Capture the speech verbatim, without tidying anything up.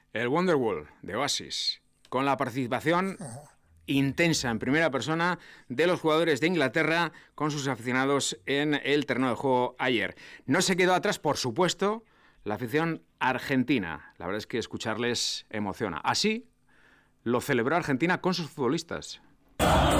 el Wonderwall de Oasis, con la participación intensa en primera persona de los jugadores de Inglaterra con sus aficionados en el terreno de juego ayer. No se quedó atrás, por supuesto, la afición argentina. La verdad es que escucharles emociona. Así lo celebró Argentina con sus futbolistas.